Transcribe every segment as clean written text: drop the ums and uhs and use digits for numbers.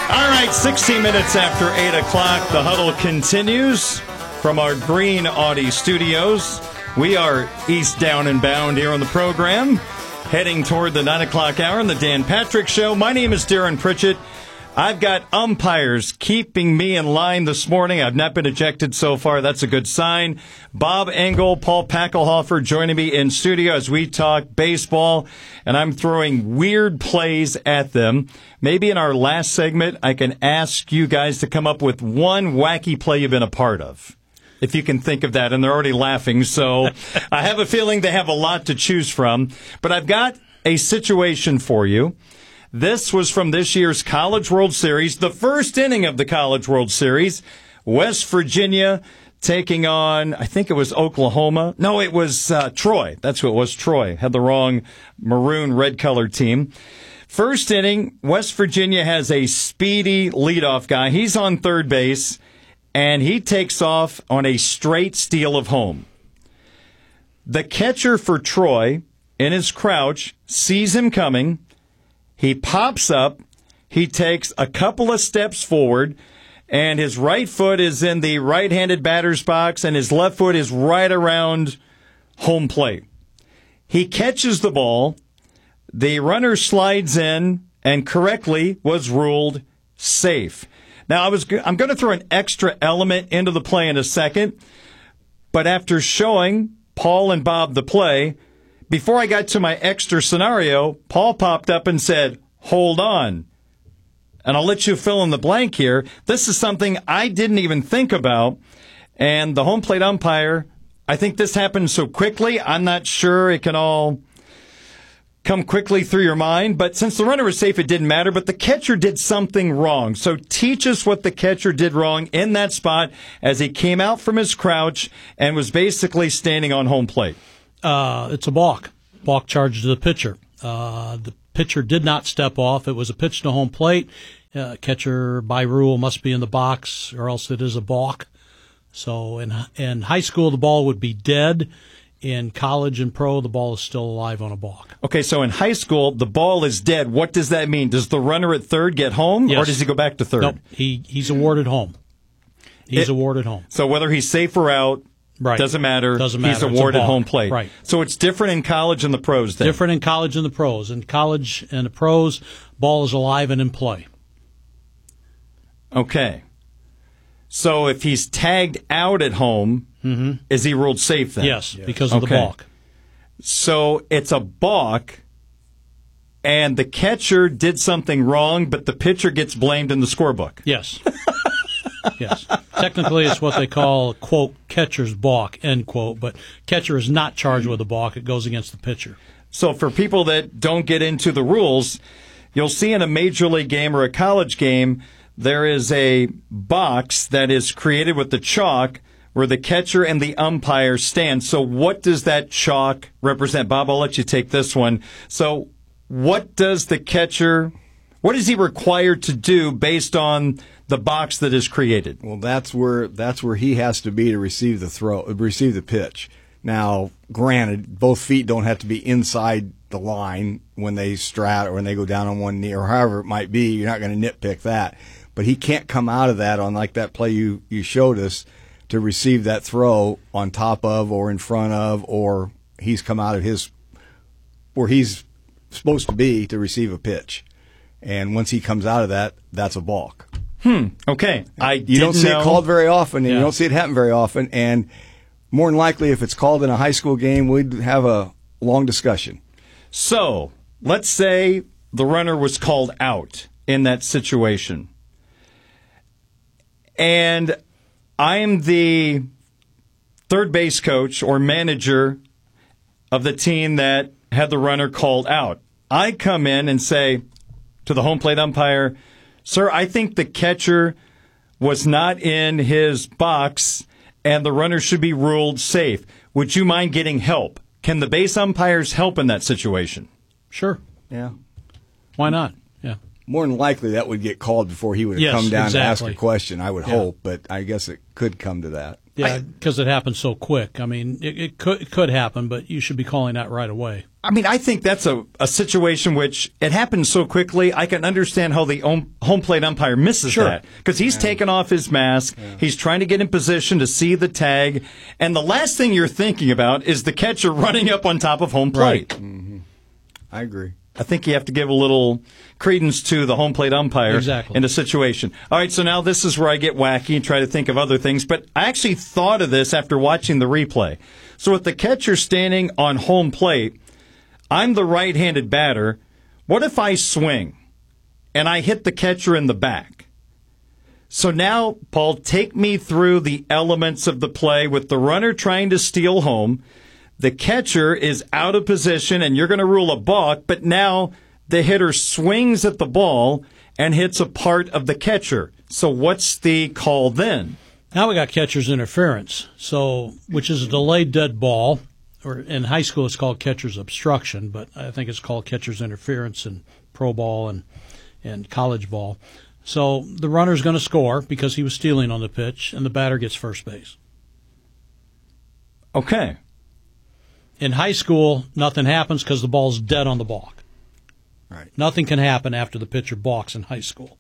All right, 16 minutes after 8 o'clock, the huddle continues from our Green Audi studios. We are east, down, and bound here on the program, heading toward the 9 o'clock hour on the Dan Patrick Show. My name is Darren Pritchett. I've got umpires keeping me in line this morning. I've not been ejected so far. That's a good sign. Bob Engel, Paul Packelhofer joining me in studio as we talk baseball, and I'm throwing weird plays at them. Maybe in our last segment, I can ask you guys to come up with one wacky play you've been a part of, if you can think of that, and they're already laughing. So I have a feeling they have a lot to choose from. But I've got a situation for you. This was from this year's College World Series, the first inning of the College World Series. West Virginia taking on, I think it was Oklahoma. No, it was Troy. That's what it was, Troy. Had the wrong maroon red-colored team. First inning, West Virginia has a speedy leadoff guy. He's on third base, and he takes off on a straight steal of home. The catcher for Troy, in his crouch, sees him coming. He pops up, he takes a couple of steps forward, and his right foot is in the right-handed batter's box, and his left foot is right around home plate. He catches the ball, the runner slides in, and correctly was ruled safe. Now, I'm going to throw an extra element into the play in a second, but after showing Paul and Bob the play, before I got to my extra scenario, Paul popped up and said, "Hold on." And I'll let you fill in the blank here. This is something I didn't even think about. And the home plate umpire, I think this happened so quickly, I'm not sure it can all come quickly through your mind. But since the runner was safe, it didn't matter. But the catcher did something wrong. So teach us what the catcher did wrong in that spot as he came out from his crouch and was basically standing on home plate. It's a balk. Balk charge to the pitcher. The pitcher did not step off. It was a pitch to home plate. Catcher, by rule, must be in the box, or else it is a balk. So in high school, the ball would be dead. In college and pro, the ball is still alive on a balk. Okay, so in high school, the ball is dead. What does that mean? Does the runner at third get home, Yes. or does he go back to third? Nope, he's awarded home. Awarded home. So whether he's safe or out, right. doesn't matter. Doesn't matter. He's awarded It's a balk. home plate. Right. So it's different in college and the pros then? Different in college and the pros. In college and the pros, ball is alive and in play. Okay. So if he's tagged out at home, is he ruled safe then? Yes, because of the balk. So it's a balk, and the catcher did something wrong, but the pitcher gets blamed in the scorebook. Yes. Yes. Technically, it's what they call, quote, catcher's balk, end quote, but catcher is not charged with a balk. It goes against the pitcher. So for people that don't get into the rules, you'll see in a major league game or a college game, there is a box that is created with the chalk where the catcher and the umpire stand. So what does that chalk represent? Bob, I'll let you take this one. So what does the catcher, what is he required to do based on the box that is created? Well, that's where he has to be to receive the pitch. Now, granted, both feet don't have to be inside the line when they strat or when they go down on one knee or however it might be. You're not going to nitpick that. But he can't come out of that on like that play you showed us to receive that throw on top of or in front of, or he's come out of his where he's supposed to be to receive a pitch. And once he comes out of that, that's a balk. Okay. You don't see it called very often, and you don't see it happen very often. And more than likely, if it's called in a high school game, we'd have a long discussion. So let's say the runner was called out in that situation. And I'm the third base coach or manager of the team that had the runner called out. I come in and say to the home plate umpire, "Sir, I think the catcher was not in his box and the runner should be ruled safe. Would you mind getting help?" Can the base umpires help in that situation? Sure. Yeah. Why not? Yeah. More than likely, that would get called before he would have come down to ask a question, I would hope, but I guess it could come to that. Yeah, because it happened so quick. I mean, it could happen, but you should be calling that right away. I mean, I think that's a situation which it happened so quickly. I can understand how the home plate umpire misses that because he's taken off his mask. Yeah. He's trying to get in position to see the tag. And the last thing you're thinking about is the catcher running up on top of home plate. Right. Mm-hmm. I agree. I think you have to give a little credence to the home plate umpire in a situation. All right, so now this is where I get wacky and try to think of other things. But I actually thought of this after watching the replay. So with the catcher standing on home plate, I'm the right-handed batter. What if I swing and I hit the catcher in the back? So now, Paul, take me through the elements of the play with the runner trying to steal home. The catcher is out of position, and you're going to rule a balk, but now the hitter swings at the ball and hits a part of the catcher. So what's the call then? Now we got catcher's interference, which is a delayed dead ball, or in high school it's called catcher's obstruction, but I think it's called catcher's interference in pro ball and college ball. So the runner's going to score because he was stealing on the pitch, and the batter gets first base. Okay. In high school, nothing happens because the ball's dead on the balk. Right. Nothing can happen after the pitcher balks in high school.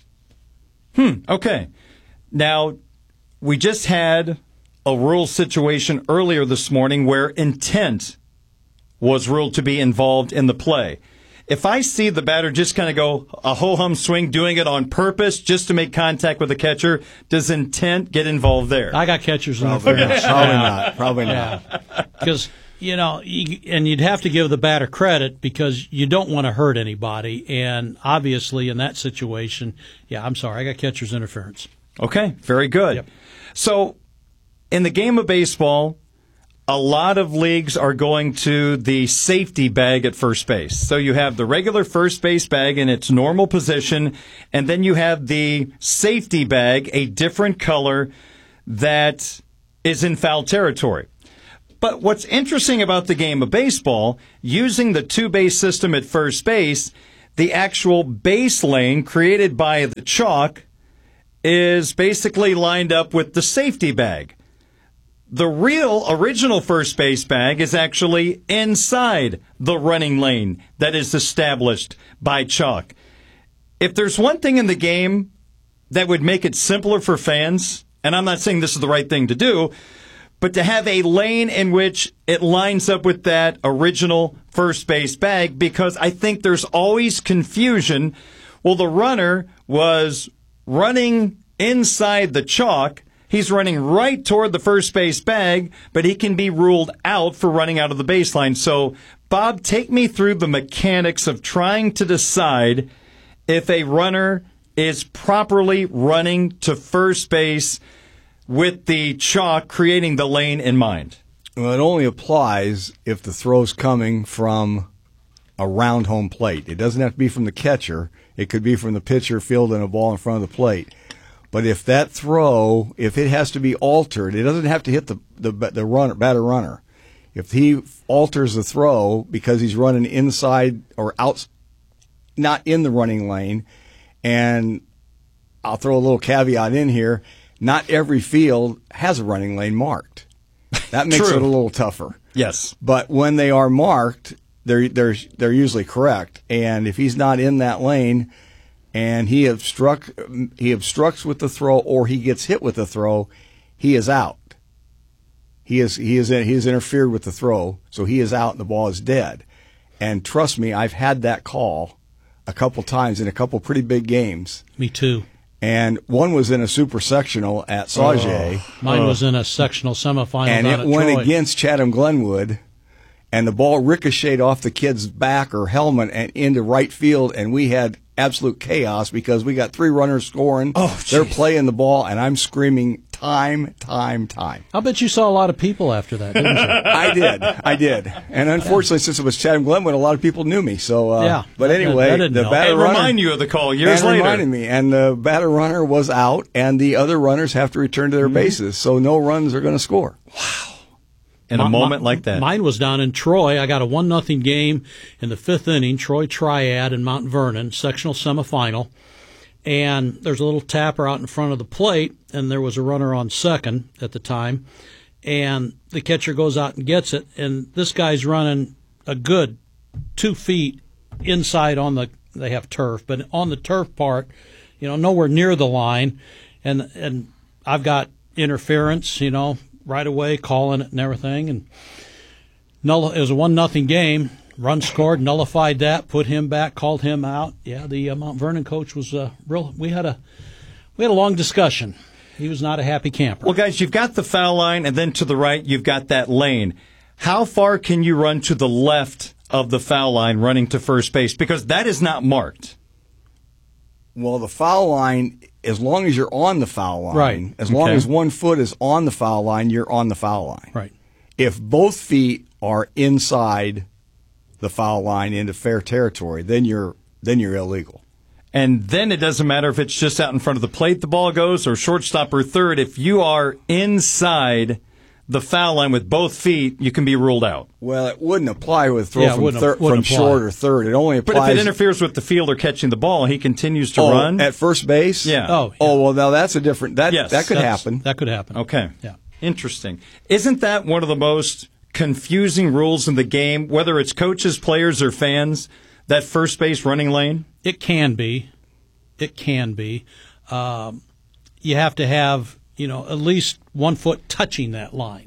Okay. Now, we just had a rule situation earlier this morning where intent was ruled to be involved in the play. If I see the batter just kind of go a ho-hum swing, doing it on purpose just to make contact with the catcher, does intent get involved there? I got catcher's interference. Probably not. Because, and you'd have to give the batter credit because you don't want to hurt anybody. And obviously in that situation, I'm sorry, I got catcher's interference. Okay, very good. Yep. So in the game of baseball, a lot of leagues are going to the safety bag at first base. So you have the regular first base bag in its normal position, and then you have the safety bag, a different color, that is in foul territory. But what's interesting about the game of baseball, using the two-base system at first base, the actual base lane created by the chalk is basically lined up with the safety bag. The real original first base bag is actually inside the running lane that is established by chalk. If there's one thing in the game that would make it simpler for fans, and I'm not saying this is the right thing to do, but to have a lane in which it lines up with that original first base bag, because I think there's always confusion. Well, the runner was running inside the chalk. He's running right toward the first base bag, but he can be ruled out for running out of the baseline. So, Bob, take me through the mechanics of trying to decide if a runner is properly running to first base with the chalk creating the lane in mind. Well, it only applies if the throw's coming from around home plate. It doesn't have to be from the catcher. It could be from the pitcher fielding a ball in front of the plate. But if that throw, if it has to be altered, it doesn't have to hit the batter runner. If he alters the throw because he's running inside or out, not in the running lane, and I'll throw a little caveat in here, not every field has a running lane marked. That makes it a little tougher. Yes. But when they are marked, they're usually correct. And if he's not in that lane, and he obstructs with the throw, or he gets hit with the throw, he is out. He is interfered with the throw, so he is out, and the ball is dead. And trust me, I've had that call a couple times in a couple pretty big games. Me too. And one was in a super sectional at Sauget. Mine was in a sectional semifinal, and down it at went Troy. against Chatham Glenwood. And the ball ricocheted off the kid's back or helmet and into right field, and we had absolute chaos because we got three runners scoring. They're playing the ball, and I'm screaming, time. I bet you saw a lot of people after that, didn't you? I did. And unfortunately, since it was Chatham Glenwood, a lot of people knew me. So, but anyway, that the batter runner remind you of the call years later. Reminded me, and the batter runner was out, and the other runners have to return to their bases, so no runs are going to score. Wow. In a moment like that. Mine was down in Troy. I got a 1-0 game in the fifth inning, Troy Triad in Mount Vernon, sectional semifinal. and there's a little tapper out in front of the plate, and there was a runner on second at the time, and the catcher goes out and gets it, and this guy's running a good 2 feet inside on they have turf, but on the turf part, nowhere near the line, and I've got interference, right away calling it and everything, and it was a 1-0 game. Run scored, nullified that, put him back, called him out. Yeah, the Mount Vernon coach was real. We had a long discussion. He was not a happy camper. Well, guys, you've got the foul line, and then to the right, you've got that lane. How far can you run to the left of the foul line running to first base? Because that is not marked. Well, the foul line, as long as you're on the foul line, right. As long as 1 foot is on the foul line, you're on the foul line. Right. If both feet are inside the foul line into fair territory, then you're illegal. And then it doesn't matter if it's just out in front of the plate the ball goes or shortstop or third. If you are inside the foul line with both feet, you can be ruled out. Well, it wouldn't apply with throw from short or third. It only applies. But if it interferes with the fielder catching the ball, he continues to run at first base. Yeah. Oh, well, now that's a different. That could happen. That could happen. Okay. Yeah. Interesting. Isn't that one of the most confusing rules in the game, whether it's coaches, players, or fans, that first base running lane? It can be. It can be. You have to have, at least 1 foot touching that line,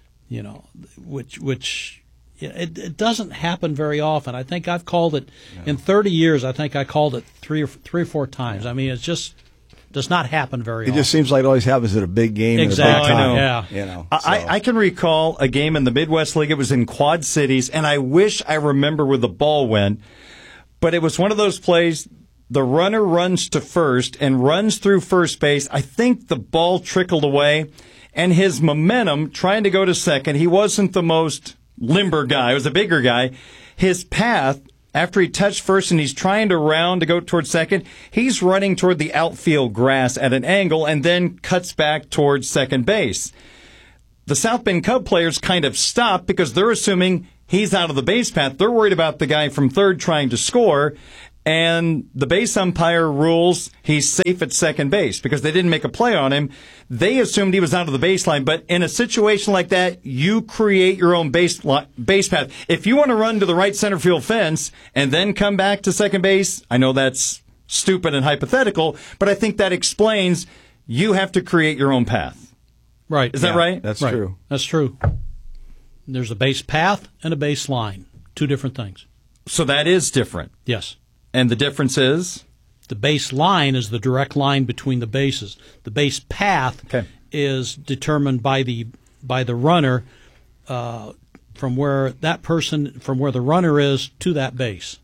which it doesn't happen very often. I think I've called it, in 30 years, I think I called it three or four times. I mean, it just does not happen very often. It just seems like it always happens at a big game. Exactly. At a big time. Yeah. I can recall a game in the Midwest League. It was in Quad Cities, and I wish I remember where the ball went, but it was one of those plays. The runner runs to first and runs through first base. I think the ball trickled away, and his momentum trying to go to second, he wasn't the most limber guy. He was a bigger guy. His path, after he touched first and he's trying to round to go towards second, he's running toward the outfield grass at an angle and then cuts back towards second base. The South Bend Cub players kind of stop because they're assuming he's out of the base path. They're worried about the guy from third trying to score. And the base umpire rules he's safe at second base because they didn't make a play on him. They assumed he was out of the baseline. But in a situation like that, you create your own base path. If you want to run to the right center field fence and then come back to second base, I know that's stupid and hypothetical, but I think that explains you have to create your own path. Right. Is that right? That's right. true. That's true. There's a base path and a base line. Two different things. So that is different. Yes. And the difference is? The base line is the direct line between the bases. The base path is determined by the runner from where the runner is to that base.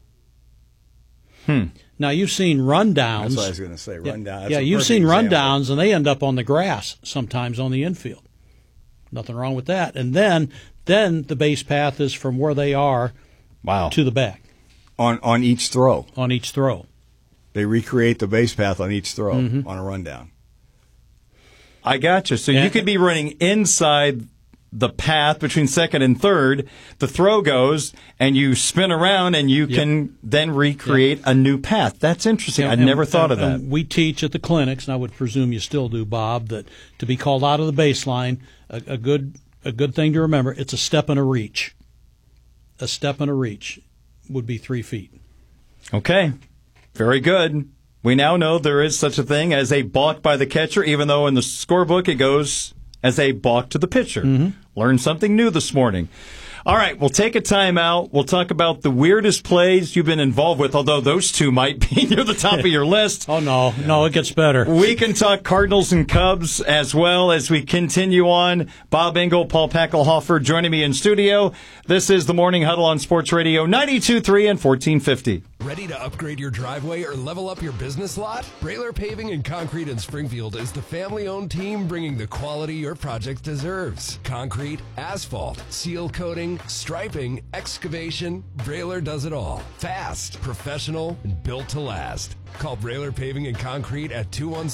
Now you've seen rundowns. That's what I was going to say. Rundown. Yeah, you've seen rundowns, and they end up on the grass sometimes on the infield. Nothing wrong with that. And then the base path is from where they are to the back. On each throw. On each throw. They recreate the base path on each throw on a rundown. I got you. So you could be running inside the path between second and third. The throw goes, and you spin around, and you can then recreate a new path. That's interesting. I'd never thought of that. We teach at the clinics, and I would presume you still do, Bob, that to be called out of the baseline, a good thing to remember, it's a step and a reach. A step and a reach would be 3 feet. Okay. Very good. We now know there is such a thing as a balk by the catcher, even though in the scorebook it goes as a balk to the pitcher. Learned something new this morning. All right, we'll take a timeout. We'll talk about the weirdest plays you've been involved with, although those two might be near the top of your list. Oh, no, it gets better. We can talk Cardinals and Cubs as well as we continue on. Bob Engel, Paul Packelhofer joining me in studio. This is the Morning Huddle on Sports Radio 92.3 and 1450. Ready to upgrade your driveway or level up your business lot? Brailer Paving and Concrete in Springfield is the family-owned team bringing the quality your project deserves. Concrete, asphalt, seal coating, striping, excavation, Brailer does it all. Fast, professional, and built to last. Call Brailer Paving and Concrete at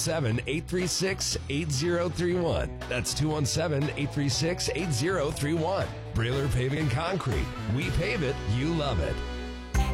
217-836-8031. That's 217-836-8031. Brailer Paving and Concrete. We pave it, you love it.